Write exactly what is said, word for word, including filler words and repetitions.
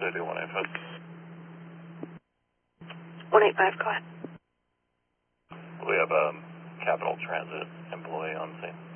City, one eight five. one eight five, go ahead. We have a Capital Transit employee on scene.